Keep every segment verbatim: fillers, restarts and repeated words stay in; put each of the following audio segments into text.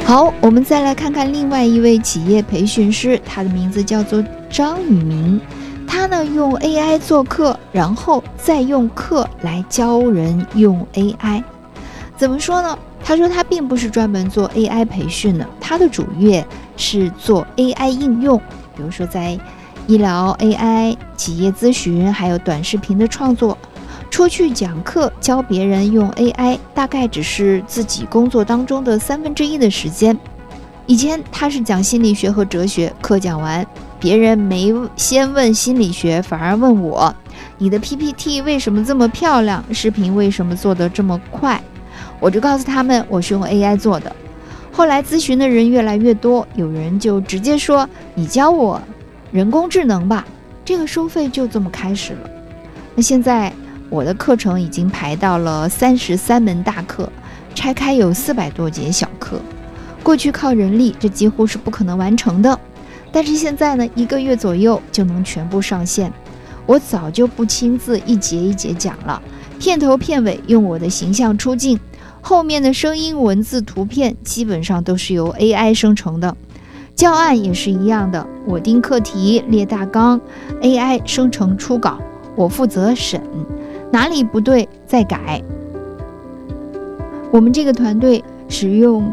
好，我们再来看看另外一位企业培训师，他的名字叫做张宇明。他呢用 A I 做课，然后再用课来教人用 A I。 怎么说呢？他说他并不是专门做 A I 培训的，他的主业是做 A I 应用，比如说在医疗 A I、 企业咨询，还有短视频的创作。出去讲课教别人用 A I 大概只是自己工作当中的三分之一的时间。以前他是讲心理学和哲学，课讲完别人没先问心理学，反而问我，你的 P P T 为什么这么漂亮，视频为什么做得这么快？我就告诉他们我是用 A I 做的。后来咨询的人越来越多，有人就直接说你教我人工智能吧，这个收费就这么开始了。那现在我的课程已经排到了三十三门大课，拆开有四百多节小课。过去靠人力这几乎是不可能完成的，但是现在呢，一个月左右就能全部上线。我早就不亲自一节一节讲了，片头片尾用我的形象出镜，后面的声音、文字、图片基本上都是由 A I 生成的。教案也是一样的，我定课题、列大纲， A I 生成初稿，我负责审，哪里不对再改。我们这个团队使用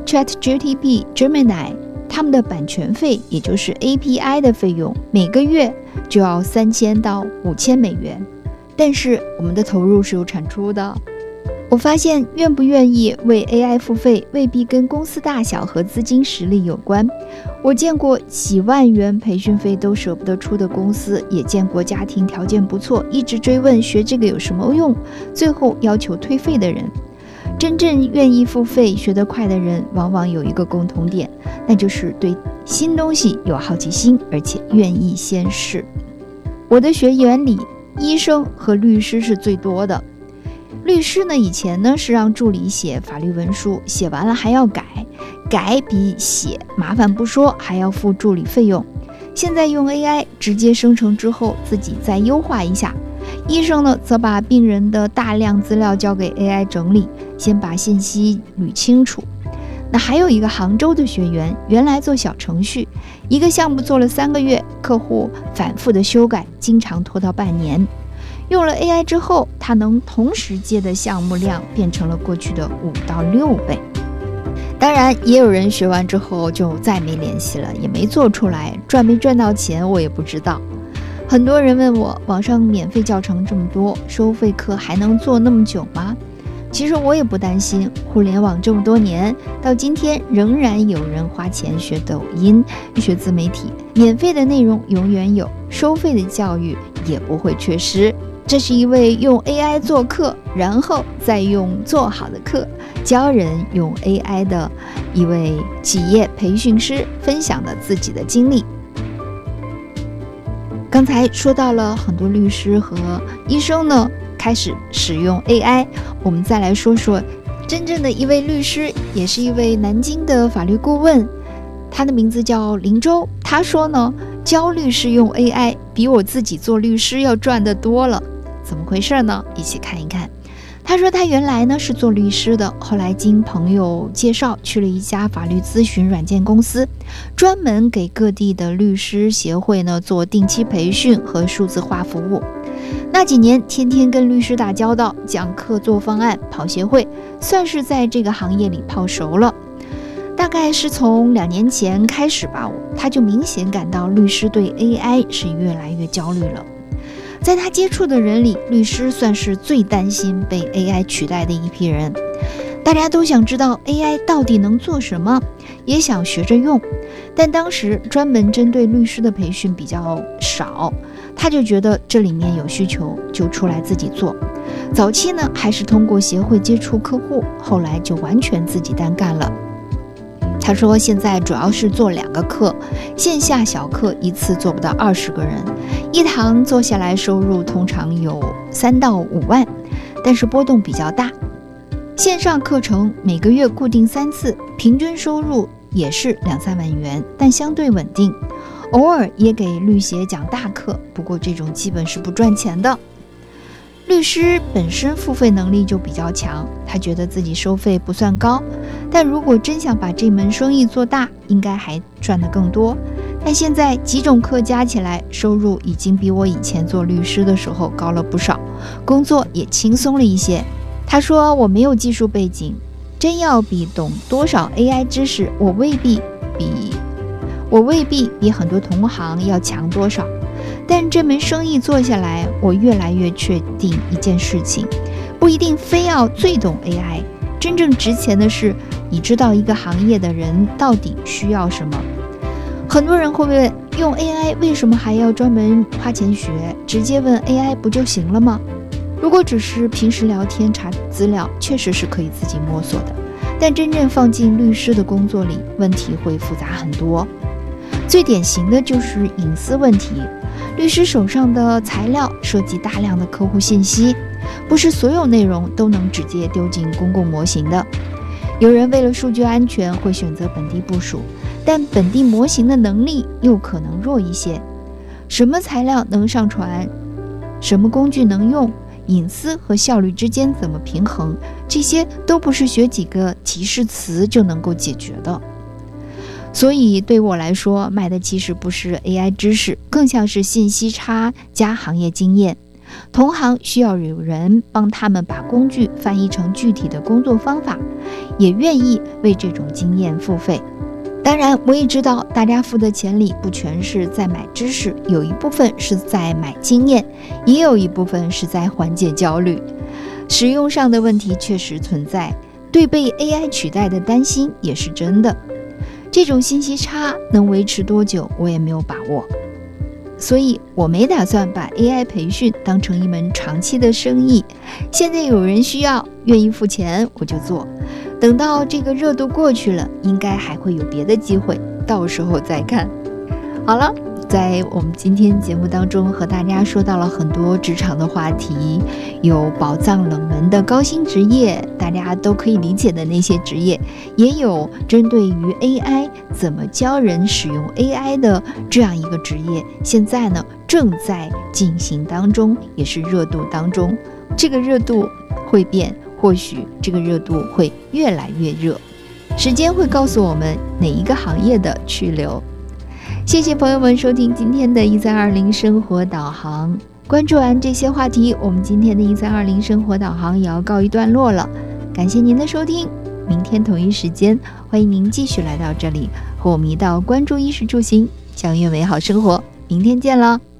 ChatGPT、Gemini， 他们的版权费，也就是 A P I 的费用，每个月就要三千到五千美元。但是我们的投入是有产出的。我发现愿不愿意为 A I 付费未必跟公司大小和资金实力有关。我见过几万元培训费都舍不得出的公司，也见过家庭条件不错，一直追问学这个有什么用，最后要求退费的人。真正愿意付费学得快的人，往往有一个共同点，那就是对新东西有好奇心，而且愿意先试。我的学员里，医生和律师是最多的。律师呢，以前呢是让助理写法律文书，写完了还要改，改比写麻烦不说，还要付助理费用。现在用 A I 直接生成之后，自己再优化一下。医生呢，则把病人的大量资料交给 A I 整理，先把信息捋清楚。那还有一个杭州的学员，原来做小程序，一个项目做了三个月，客户反复的修改，经常拖到半年。用了 A I 之后，他能同时接的项目量变成了过去的五到六倍。当然，也有人学完之后就再没联系了，也没做出来，赚没赚到钱我也不知道。很多人问我，网上免费教程这么多，收费课还能做那么久吗？其实我也不担心，互联网这么多年，到今天仍然有人花钱学抖音、学自媒体，免费的内容永远有，收费的教育也不会缺失。这是一位用 A I 做课，然后再用做好的课教人用 A I 的一位企业培训师分享的自己的经历。刚才说到了很多律师和医生呢开始使用 A I， 我们再来说说真正的一位律师，也是一位南京的法律顾问，他的名字叫林周。他说呢，教律师用 A I 比我自己做律师要赚得多了。怎么回事呢？一起看一看。他说他原来呢是做律师的，后来经朋友介绍去了一家法律咨询软件公司，专门给各地的律师协会呢做定期培训和数字化服务。那几年天天跟律师打交道，讲课做方案跑协会，算是在这个行业里泡熟了。大概是从两年前开始吧，他就明显感到律师对 A I 是越来越焦虑了。在他接触的人里，律师算是最担心被 A I 取代的一批人。大家都想知道 A I 到底能做什么，也想学着用，但当时专门针对律师的培训比较少，他就觉得这里面有需求，就出来自己做。早期呢，还是通过协会接触客户，后来就完全自己单干了。他说现在主要是做两个课，线下小课一次做不到二十个人，一堂做下来收入通常有三到五万，但是波动比较大。线上课程每个月固定三次，平均收入也是两三万元，但相对稳定。偶尔也给律协讲大课，不过这种基本是不赚钱的。 律师本身付费能力就比较强，他觉得自己收费不算高，但如果真想把这门生意做大，应该还赚得更多。但现在几种课加起来，收入已经比我以前做律师的时候高了不少，工作也轻松了一些。他说我没有技术背景，真要比懂多少 A I 知识，我未必比我未必比很多同行要强多少。但这门生意做下来，我越来越确定一件事情，不一定非要最懂 A I， 真正值钱的是你知道一个行业的人到底需要什么。很多人会问，用 A I 为什么还要专门花钱学？直接问 A I 不就行了吗？如果只是平时聊天查资料，确实是可以自己摸索的，但真正放进律师的工作里，问题会复杂很多。最典型的就是隐私问题，律师手上的材料涉及大量的客户信息，不是所有内容都能直接丢进公共模型的。有人为了数据安全会选择本地部署，但本地模型的能力又可能弱一些。什么材料能上传，什么工具能用，隐私和效率之间怎么平衡，这些都不是学几个提示词就能够解决的。所以对我来说，卖的其实不是 A I 知识，更像是信息差加行业经验。同行需要有人帮他们把工具翻译成具体的工作方法，也愿意为这种经验付费。当然，我也知道大家付的钱里不全是在买知识，有一部分是在买经验，也有一部分是在缓解焦虑。使用上的问题确实存在，对被 A I 取代的担心也是真的。这种信息差能维持多久，我也没有把握，所以我没打算把 A I 培训当成一门长期的生意。现在有人需要，愿意付钱，我就做。等到这个热度过去了，应该还会有别的机会，到时候再看。好了，在我们今天节目当中和大家说到了很多职场的话题，有宝藏冷门的高薪职业，大家都可以理解的那些职业，也有针对于 A I 怎么教人使用 A I 的这样一个职业，现在呢正在进行当中，也是热度当中。这个热度会变，或许这个热度会越来越热，时间会告诉我们哪一个行业的去留。谢谢朋友们收听今天的一三二零生活导航。关注完这些话题，我们今天的一三二零生活导航也要告一段落了。感谢您的收听，明天同一时间，欢迎您继续来到这里，和我们一道关注衣食住行，享誉美好生活。明天见了。